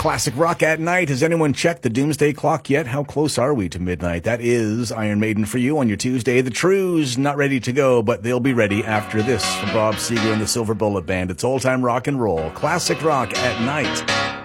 Classic rock at night. Has anyone checked the doomsday clock yet? How close are we to midnight? That is Iron Maiden for you on your Tuesday. The Trues not ready to go, but they'll be ready after this from Bob Seger and the Silver Bullet Band. It's old-time rock and roll. Classic rock at night.